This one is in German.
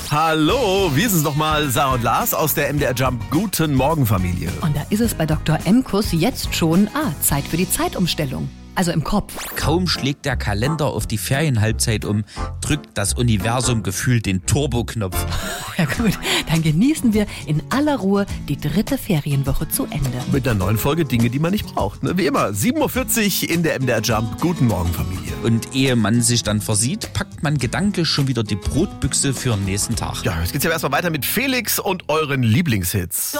Hallo, wir sind nochmal Sarah und Lars aus der MDR Jump. Guten Morgen, Familie. Und da ist es bei Dr. Emkus jetzt schon Zeit für die Zeitumstellung. Also im Kopf. Kaum schlägt der Kalender auf die Ferienhalbzeit um, drückt das Universum gefühlt den Turboknopf. Ja gut, dann genießen wir in aller Ruhe die 3. Ferienwoche zu Ende. Mit einer neuen Folge Dinge, die man nicht braucht. Ne? Wie immer, 7.40 Uhr in der MDR Jump. Guten Morgen, Familie. Und ehe man sich dann versieht, packt man gedanklich schon wieder die Brotbüchse für den nächsten Tag. Ja, jetzt geht's ja erstmal weiter mit Felix und euren Lieblingshits.